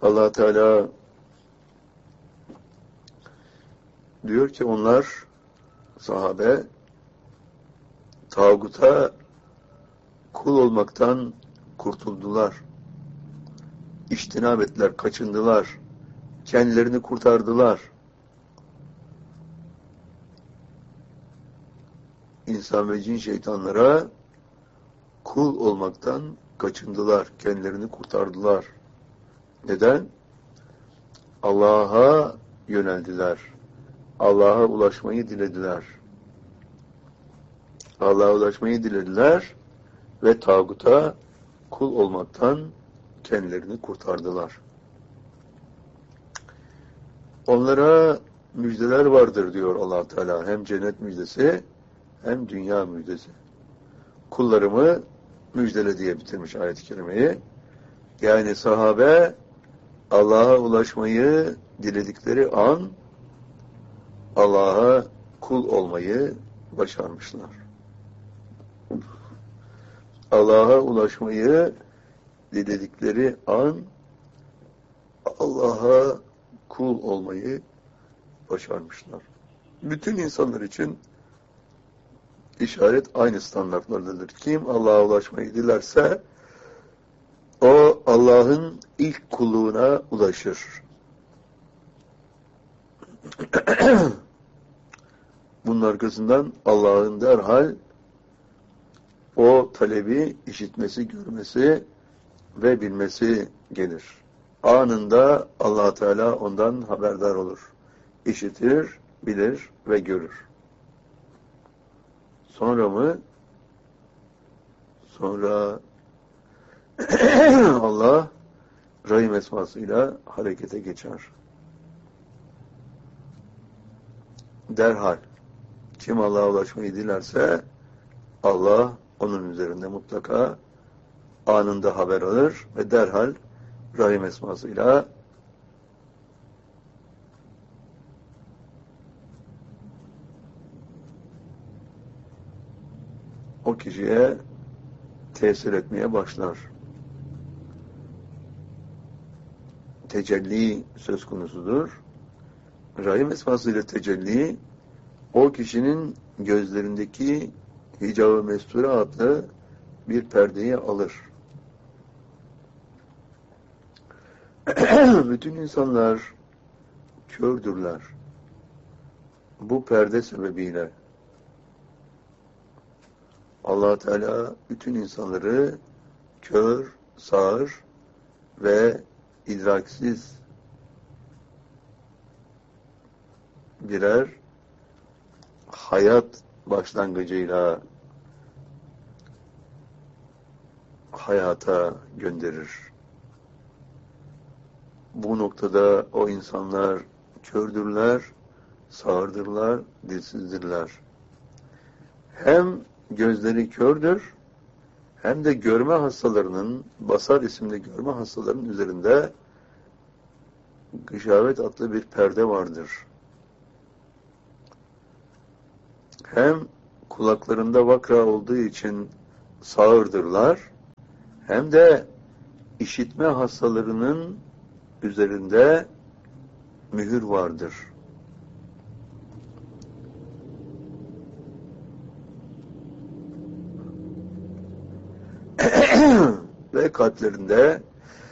Allah Teala diyor ki onlar sahabe tağuta kul olmaktan kurtuldular. İçtinab ettiler, kaçındılar. Kendilerini kurtardılar. İnsan ve cin şeytanlara kul olmaktan kaçındılar. Kendilerini kurtardılar. Neden? Allah'a yöneldiler. Allah'a ulaşmayı dilediler. Allah'a ulaşmayı dilediler ve tağuta kul olmaktan kendilerini kurtardılar. Onlara müjdeler vardır diyor Allah Teala. Hem cennet müjdesi hem dünya müjdesi. Kullarımı müjdele diye bitirmiş ayet-i kerimeyi. Yani sahabe Allah'a ulaşmayı diledikleri an Allah'a kul olmayı başarmışlar. Allah'a ulaşmayı diledikleri an Allah'a kul olmayı başarmışlar. Bütün insanlar için işaret aynı standartlardadır. Kim Allah'a ulaşmayı dilerse o Allah'ın ilk kulluğuna ulaşır. Bunun arkasından Allah'ın derhal o talebi işitmesi, görmesi ve bilmesi gelir. Anında Allah Teala ondan haberdar olur. İşitir, bilir ve görür. Sonra mı? Sonra Allah Rahim esmasıyla harekete geçer. Derhal kim Allah'a ulaşmayı dilerse Allah onun üzerinde mutlaka anında haber alır ve derhal Rahim esmasıyla o kişiye tesir etmeye başlar. Tecelli söz konusudur. Rahim esmasıyla tecelli o kişinin gözlerindeki hicab-ı mesture adlı bir perdeyi alır. Bütün insanlar kördürler. Bu perde sebebiyle Allah Teala bütün insanları kör, sağır ve idraksiz birer hayat başlangıcıyla hayata gönderir. Bu noktada o insanlar kördürler, sağırdırlar, dilsizdirler. Hem gözleri kördür, hem de görme hastalarının, basar isimli görme hastalarının üzerinde gışavet adlı bir perde vardır. Hem kulaklarında vakra olduğu için sağırdırlar, hem de işitme hastalarının üzerinde mühür vardır. Ve kalplerinde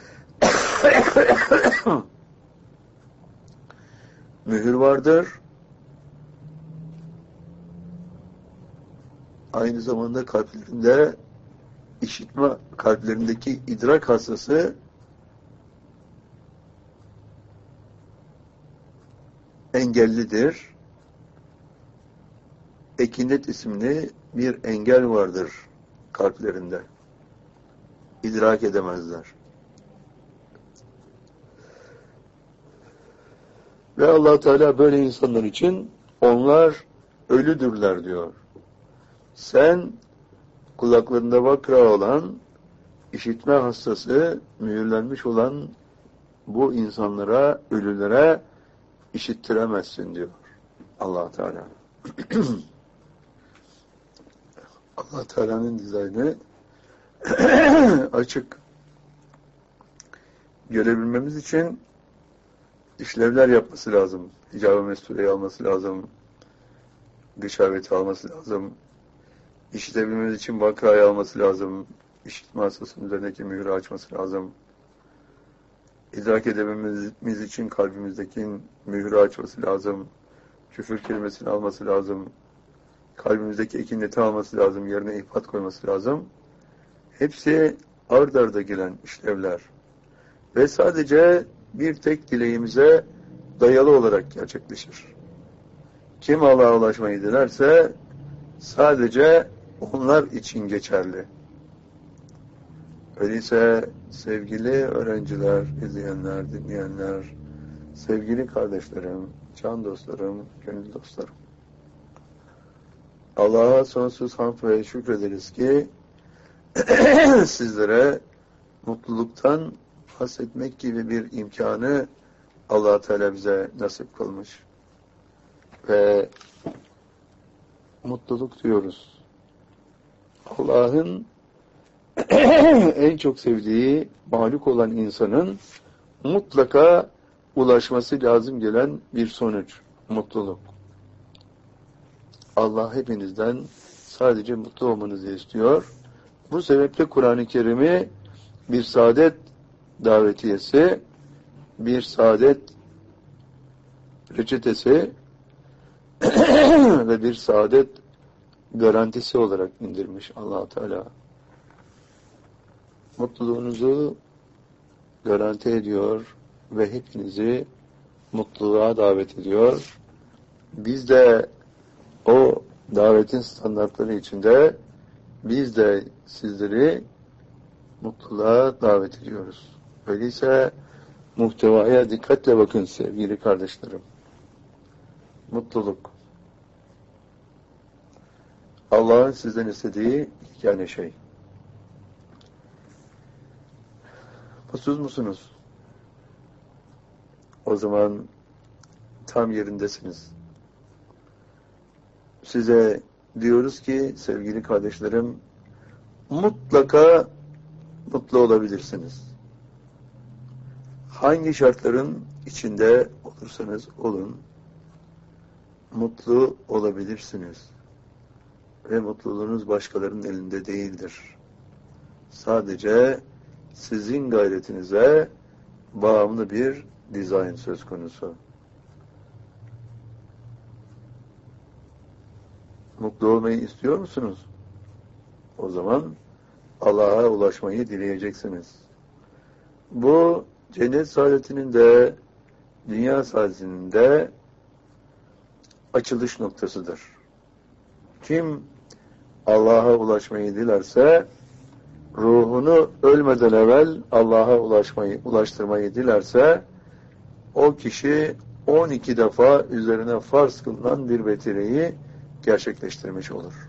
mühür vardır. Aynı zamanda kalplerinde işitme, kalplerindeki idrak hastası engellidir. Ekinet isimli bir engel vardır kalplerinde. İdrak edemezler. Ve Allah Teala böyle insanlar için onlar ölüdürler diyor. Sen kulaklarında vakra olan, işitme hastası, mühürlenmiş olan bu insanlara, ölülere işittiremezsin diyor Allah Teala. Allah Teala'nın dizaynı açık. görebilmemiz için işlevler yapması lazım. Hicab-ı mestureyi alması lazım. Gışaveti alması lazım. İşitebilmemiz için vakrayı alması lazım. İşitme hastasının üzerindeki mührü açması lazım. İdrak edebilmemiz için kalbimizdeki mührü açması lazım. Küfür kelimesini alması lazım. Kalbimizdeki ekineti alması lazım. Yerine ihbat koyması lazım. Hepsi ard arda gelen işlevler. Ve sadece bir tek dileğimize dayalı olarak gerçekleşir. Kim Allah'a ulaşmayı dilerse sadece onlar için geçerli. Öyleyse sevgili öğrenciler, izleyenler, dinleyenler, sevgili kardeşlerim, can dostlarım, gönül dostlarım. Allah'a sonsuz hamd ve şükrederiz ki sizlere mutluluktan bahsetmek gibi bir imkanı Allah Teala bize nasip kılmış. Ve mutluluk diyoruz. Allah'ın en çok sevdiği mahluk olan insanın mutlaka ulaşması lazım gelen bir sonuç. Mutluluk. Allah hepinizden sadece mutlu olmanızı istiyor. Bu sebeple Kur'an-ı Kerim'i bir saadet davetiyesi, bir saadet reçetesi ve bir saadet garantisi olarak indirmiş Allah Teala. Mutluluğunuzu garanti ediyor ve hepinizi mutluluğa davet ediyor. Biz de o davetin standartları içinde biz de sizleri mutluluğa davet ediyoruz. Öyleyse muhtevaya dikkatle bakın sevgili kardeşlerim. Mutluluk. Allah'ın sizden istediği yani şey. Mutsuz musunuz? O zaman tam yerindesiniz. Size diyoruz ki sevgili kardeşlerim, mutlaka mutlu olabilirsiniz. Hangi şartların içinde olursanız olun, mutlu olabilirsiniz. Ve mutluluğunuz başkalarının elinde değildir. Sadece sizin gayretinize bağımlı bir dizayn söz konusu. Mutlu olmayı istiyor musunuz? O zaman Allah'a ulaşmayı dileyeceksiniz. Bu cennet saadetinin de dünya saadetinin de açılış noktasıdır. Kim Allah'a ulaşmayı dilerse ruhunu ölmeden evvel Allah'a ulaştırmayı dilerse o kişi 12 defa üzerine farz kılınan bir vetireyi gerçekleştirmiş olur.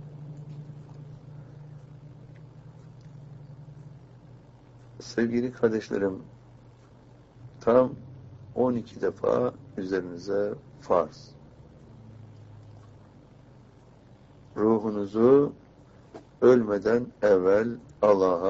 Sevgili kardeşlerim, tam 12 defa üzerinize farz. Ruhunuzu ölmeden evvel Allah'a